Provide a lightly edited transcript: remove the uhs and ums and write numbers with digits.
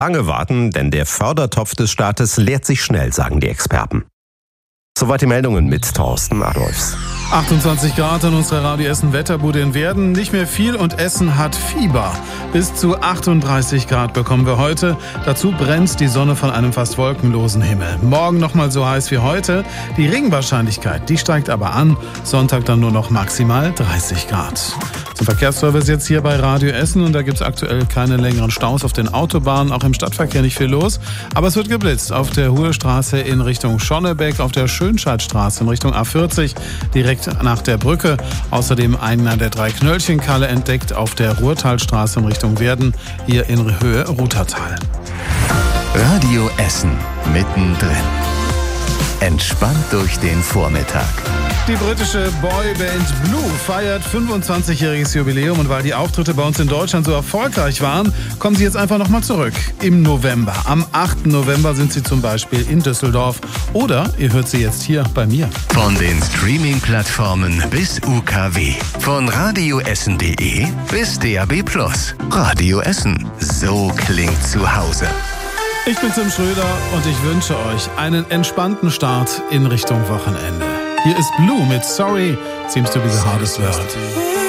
Lange warten, denn der Fördertopf des Staates leert sich schnell, sagen die Experten. Soweit die Meldungen mit Thorsten Adolfs. 28 Grad in unserer Radio Essen Wetterbude in Werden. Nicht mehr viel und Essen hat Fieber. Bis zu 38 Grad bekommen wir heute. Dazu brennt die Sonne von einem fast wolkenlosen Himmel. Morgen nochmal so heiß wie heute. Die Regenwahrscheinlichkeit, die steigt aber an. Sonntag dann nur noch maximal 30 Grad. Zum Verkehrsservice jetzt hier bei Radio Essen. Und da gibt es aktuell keine längeren Staus auf den Autobahnen. Auch im Stadtverkehr nicht viel los. Aber es wird geblitzt auf der Hohestraße in Richtung Schonnebeck, auf der Schönscheidstraße in Richtung A40, direkt nach der Brücke. Außerdem einer der 3 Knöllchenkalle entdeckt auf der Ruhrtalstraße in Richtung Werden, hier in Höhe Ruthertal. Radio Essen mittendrin. Entspannt durch den Vormittag. Die britische Boyband Blue feiert 25-jähriges Jubiläum und weil die Auftritte bei uns in Deutschland so erfolgreich waren, kommen sie jetzt einfach nochmal zurück. Im November. Am 8. November sind sie zum Beispiel in Düsseldorf. Oder ihr hört sie jetzt hier bei mir. Von den Streaming-Plattformen bis UKW. Von radioessen.de bis DAB+. Radio Essen. So klingt zu Hause. Ich bin Tim Schröder und ich wünsche euch einen entspannten Start in Richtung Wochenende. Hier ist Blue mit Sorry, Seems to be the hardest word.